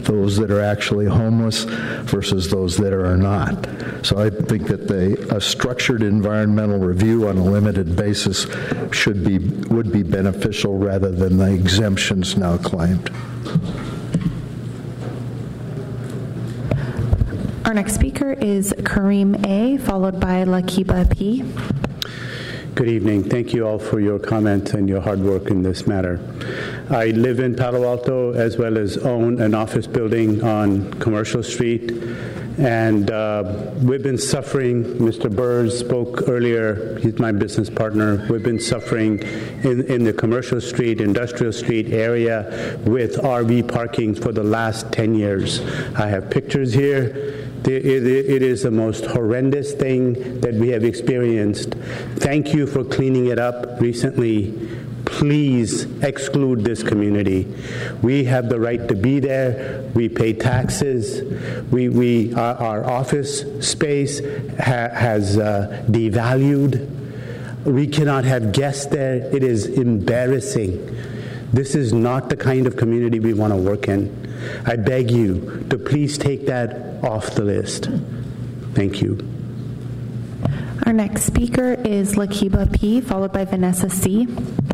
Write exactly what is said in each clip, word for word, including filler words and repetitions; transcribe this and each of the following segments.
those that are actually homeless versus those that are not. So I think that they, a structured environmental review on a limited basis should be would be beneficial rather than the exemptions now claimed. Our next speaker is Kareem A., followed by Lakiba P. Good evening. Thank you all for your comments and your hard work in this matter. I live in Palo Alto as well as own an office building on Commercial Street. And uh, we've been suffering. Mister Burrs spoke earlier. He's my business partner. We've been suffering in, in the Commercial Street, Industrial Street area with R V parking for the last ten years. I have pictures here. It, it, it is the most horrendous thing that we have experienced. Thank you for cleaning it up recently. Please exclude this community. We have the right to be there. We pay taxes. We, we our, our office space ha, has uh, devalued. We cannot have guests there. It is embarrassing. This is not the kind of community we want to work in. I beg you to please take that off the list. Thank you. Our next speaker is Lakiba P., followed by Vanessa C.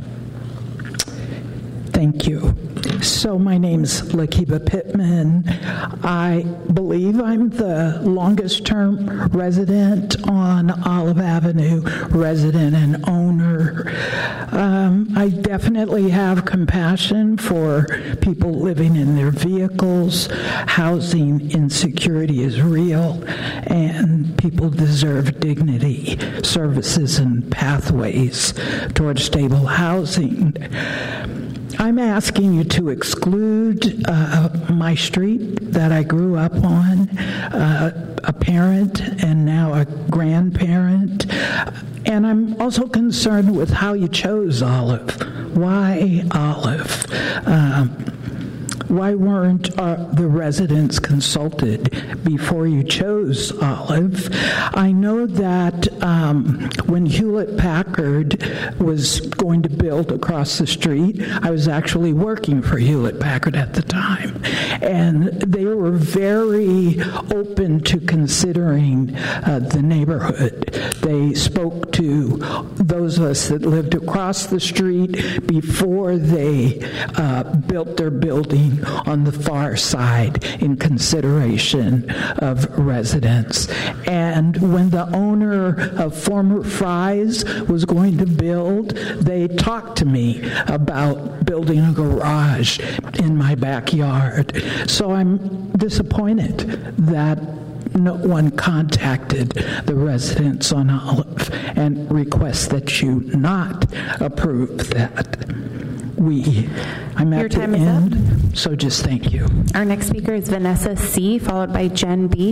Thank you. So my name's Lakiba Pittman. I believe I'm the longest-term resident on Olive Avenue, resident and owner. Um, I definitely have compassion for people living in their vehicles. Housing insecurity is real, and people deserve dignity, services, and pathways towards stable housing. I'm asking you to exclude uh, my street that I grew up on, uh, a parent and now a grandparent. And I'm also concerned with how you chose Olive. Why Olive? Um, Why weren't uh, the residents consulted before you chose Olive? I know that um, when Hewlett-Packard was going to build across the street, I was actually working for Hewlett-Packard at the time, and they were very open to considering uh, the neighborhood. They spoke to those of us that lived across the street before they uh, built their building on the far side in consideration of residents. And when the owner of former Fry's was going to build, they talked to me about building a garage in my backyard. So I'm disappointed that no one contacted the residents on Olive and request that you not approve that. We, I'm at Your time the is end, up. So just thank you. Our next speaker is Vanessa C., followed by Jen B.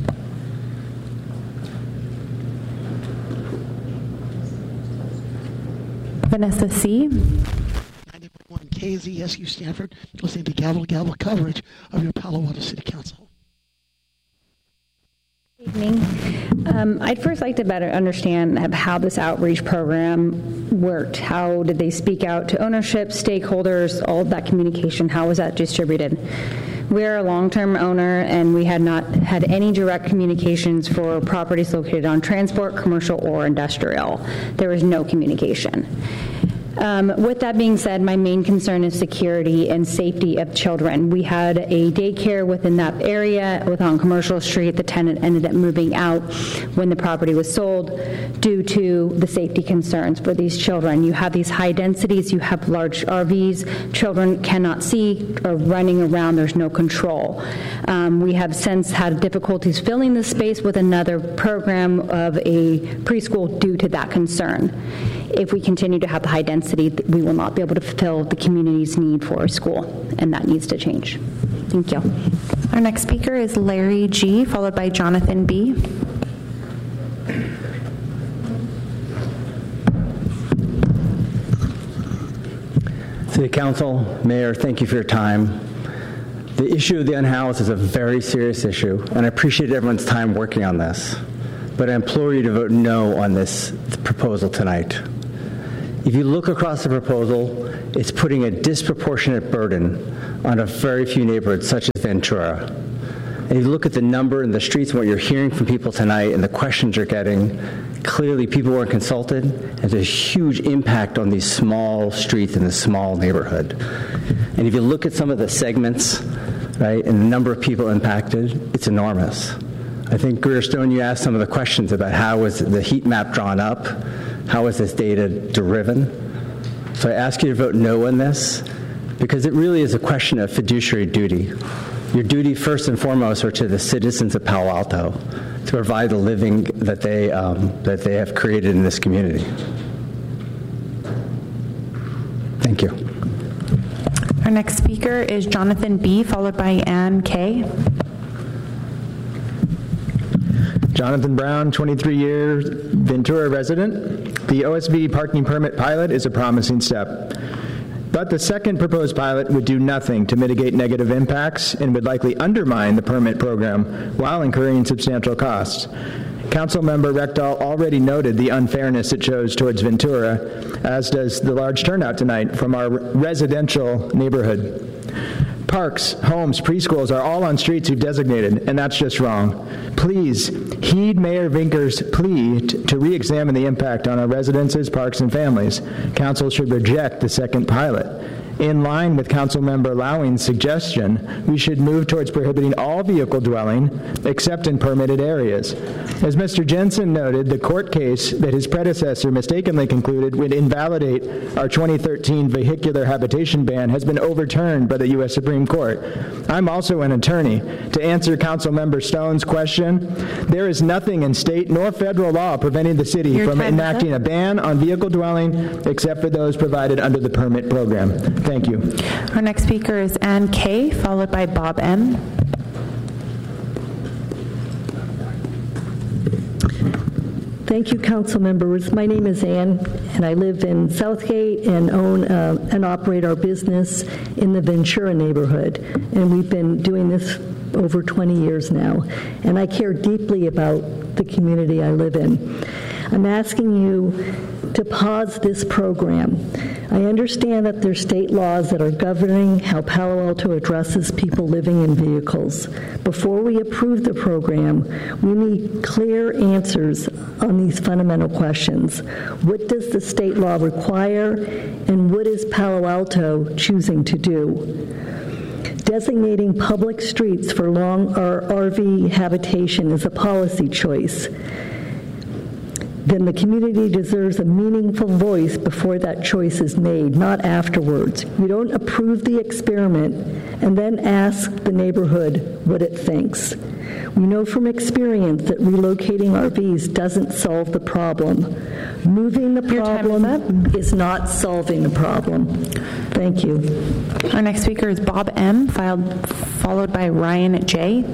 Vanessa C. ninety point one K Z S U Stanford, listening to Gavel Gavel coverage of your Palo Alto City Council. Good evening. Um, I'd first like to better understand how this outreach program worked. How did they speak out to ownership, stakeholders, all of that communication? How was that distributed? We're a long-term owner, and we had not had any direct communications for properties located on transport, commercial, or industrial. There was no communication. Um, with that being said, my main concern is security and safety of children. We had a daycare within that area within Commercial Street. The tenant ended up moving out when the property was sold due to the safety concerns for these children. You have these high densities, you have large R Vs, children cannot see or running around, there's no control. Um, we have since had difficulties filling the space with another program of a preschool due to that concern. If we continue to have the high density, we will not be able to fulfill the community's need for a school, and that needs to change. Thank you. Our next speaker is Larry G., followed by Jonathan B. City Council, Mayor, thank you for your time. The issue of the unhoused is a very serious issue, and I appreciate everyone's time working on this. But I implore you to vote no on this proposal tonight. If you look across the proposal, it's putting a disproportionate burden on a very few neighborhoods, such as Ventura. And you look at the number and the streets and what you're hearing from people tonight and the questions you're getting, clearly people weren't consulted, and there's a huge impact on these small streets in this small neighborhood. And if you look at some of the segments, right, and the number of people impacted, it's enormous. I think, Greer Stone, you asked some of the questions about how was the heat map drawn up, how was this data driven. So I ask you to vote no on this, because it really is a question of fiduciary duty. Your duty, first and foremost, are to the citizens of Palo Alto to provide the living that they um, that they have created in this community. Thank you. Our next speaker is Jonathan B., followed by Ann K. Jonathan Brown, twenty-three years, Ventura resident. The O S V parking permit pilot is a promising step. But the second proposed pilot would do nothing to mitigate negative impacts and would likely undermine the permit program while incurring substantial costs. Councilmember Rectal already noted the unfairness it shows towards Ventura, as does the large turnout tonight from our residential neighborhood. Parks, homes, preschools are all on streets you've designated, and that's just wrong. Please heed Mayor Vinker's plea t- to re-examine the impact on our residences, parks, and families. Council should reject the second pilot. In line with Councilmember Lowing's suggestion, we should move towards prohibiting all vehicle dwelling except in permitted areas. As Mister Jensen noted, the court case that his predecessor mistakenly concluded would invalidate our twenty thirteen vehicular habitation ban has been overturned by the U S Supreme Court. I'm also an attorney. To answer Councilmember Stone's question, there is nothing in state nor federal law preventing the city Your from time is enacting up. a ban on vehicle dwelling except for those provided under the permit program. Thank you. Our next speaker is Ann K., followed by Bob M. Thank you, council members. My name is Ann, and I live in Southgate and own uh, and operate our business in the Ventura neighborhood. And we've been doing this over twenty years now. And I care deeply about the community I live in. I'm asking you to pause this program. I understand that there's state laws that are governing how Palo Alto addresses people living in vehicles. Before we approve the program, we need clear answers on these fundamental questions. What does the state law require, and what is Palo Alto choosing to do? Designating public streets for long R V habitation is a policy choice. Then the community deserves a meaningful voice before that choice is made, not afterwards. We don't approve the experiment and then ask the neighborhood what it thinks. We know from experience that relocating R Vs doesn't solve the problem. Moving the Your time is problem up. is not solving the problem. Thank you. Our next speaker is Bob M., filed, followed by Ryan J.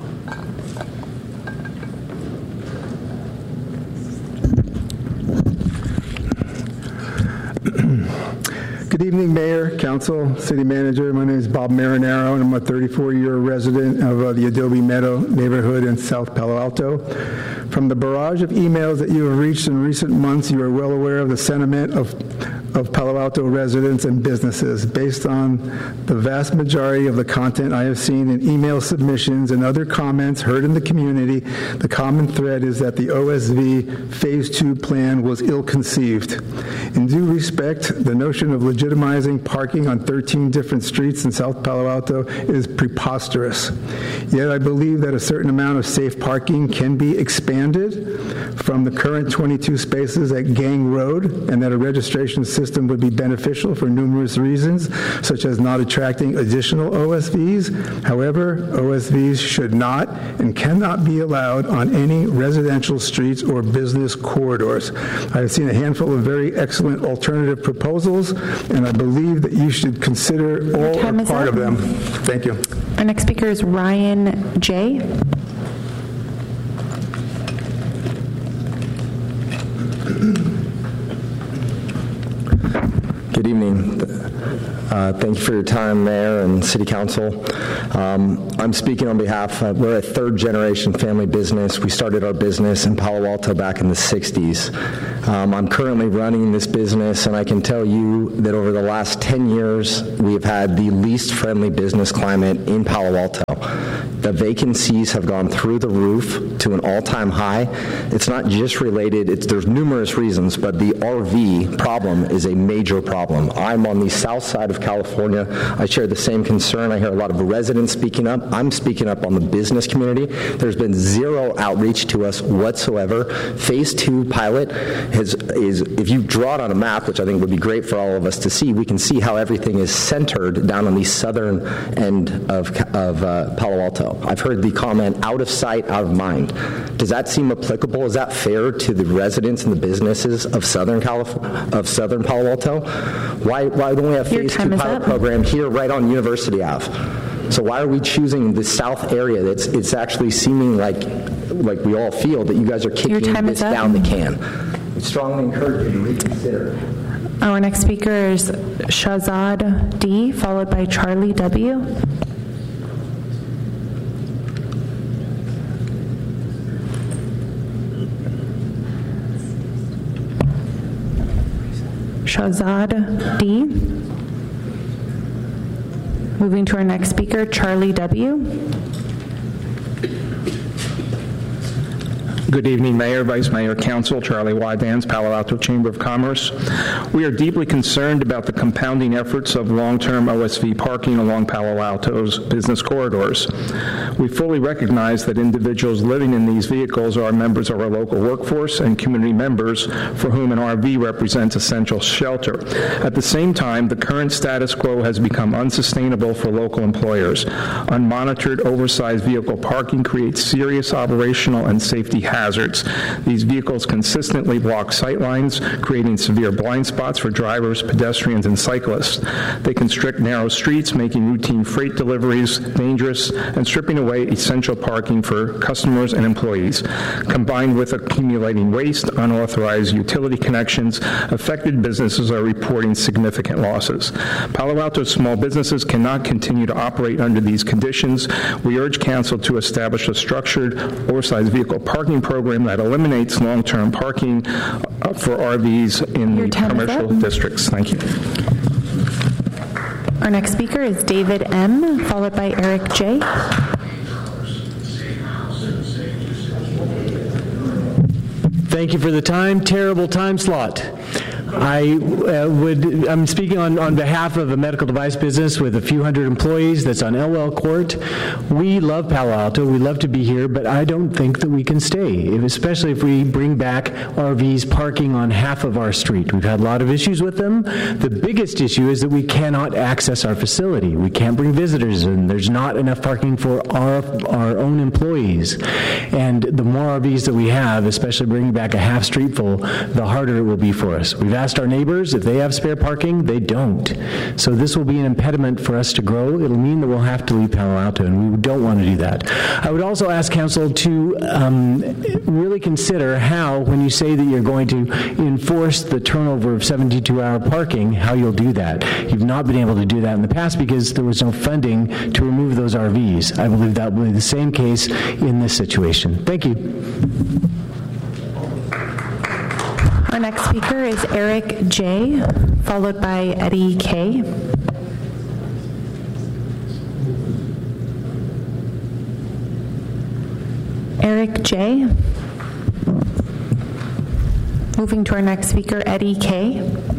Good evening, Mayor, Council, City Manager. My name is Bob Marinaro, and I'm a thirty-four-year resident of uh, the Adobe Meadow neighborhood in South Palo Alto. From the barrage of emails that you have reached in recent months, you are well aware of the sentiment of of Palo Alto residents and businesses. Based on the vast majority of the content I have seen in email submissions and other comments heard in the community, the common thread is that the O S V Phase two plan was ill-conceived. In due respect, the notion of legitimizing parking on thirteen different streets in South Palo Alto is preposterous. Yet I believe that a certain amount of safe parking can be expanded from the current twenty-two spaces at Gang Road, and that a registration system would be beneficial for numerous reasons, such as not attracting additional O S Vs. However, O S Vs should not and cannot be allowed on any residential streets or business corridors. I have seen a handful of very excellent alternative proposals, and I believe that you should consider all time or is part up. of them. Thank you. Our next speaker is Ryan J. Good evening. Uh, thank you for your time, Mayor and City Council. Um, I'm speaking on behalf of, we're a third-generation family business. We started our business in Palo Alto back in the sixties. Um, I'm currently running this business, and I can tell you that over the last ten years, we have had the least friendly business climate in Palo Alto. The vacancies have gone through the roof to an all-time high. It's not just related, it's, there's numerous reasons, but the R V problem is a major problem. I'm on the south side of California. I share the same concern. I hear a lot of residents speaking up. I'm speaking up on the business community. There's been zero outreach to us whatsoever. Phase two pilot has, is, if you draw it on a map, which I think would be great for all of us to see, we can see how everything is centered down on the southern end of, of uh, Palo Alto. I've heard the comment, out of sight, out of mind. Does that seem applicable? Is that fair to the residents and the businesses of Southern California, of Southern Palo Alto? Why, why don't we have Your phase time two is pilot up. program here right on University Avenue? So why are we choosing the south area that's it's actually seeming like like we all feel that you guys are Your kicking time this is up. down the can? I strongly encourage you to reconsider. Our next speaker is Shahzad D, followed by Charlie W. Shahzad D. Moving to our next speaker, Charlie W. Good evening, Mayor, Vice Mayor, Council. Charlie Wydans, Palo Alto Chamber of Commerce. We are deeply concerned about the compounding efforts of long-term O S V parking along Palo Alto's business corridors. We fully recognize that individuals living in these vehicles are members of our local workforce and community members for whom an R V represents essential shelter. At the same time, the current status quo has become unsustainable for local employers. Unmonitored, oversized vehicle parking creates serious operational and safety hazards. These vehicles consistently block sightlines, creating severe blind spots for drivers, pedestrians, and cyclists. They constrict narrow streets, making routine freight deliveries dangerous and stripping away essential parking for customers and employees. Combined with accumulating waste, unauthorized utility connections, affected businesses are reporting significant losses. Palo Alto small businesses cannot continue to operate under these conditions. We urge Council to establish a structured, oversized vehicle parking program that eliminates long-term parking uh, for R Vs in Your the time is commercial up. districts. Thank you. Our next speaker is David M., followed by Eric J. Thank you for the time. Terrible time slot. I uh, would, I'm speaking on, on behalf of a medical device business with a few hundred employees that's on Elwell Court. We love Palo Alto. We love to be here, but I don't think that we can stay, especially if we bring back R Vs parking on half of our street. We've had a lot of issues with them. The biggest issue is that we cannot access our facility. We can't bring visitors in. There's not enough parking for our, our own employees. And the more R Vs that we have, especially bringing back a half street full, the harder it will be for us. We've asked our neighbors if they have spare parking. They don't. So this will be an impediment for us to grow. It'll mean that we'll have to leave Palo Alto, and we don't want to do that. I would also ask Council to um, really consider how, when you say that you're going to enforce the turnover of seventy-two hour parking, how you'll do that. You've not been able to do that in the past because there was no funding to remove those R Vs. I believe that will be the same case in this situation. Thank you. Our next speaker is Eric J., followed by Eddie K. Eric J. Moving to our next speaker, Eddie K.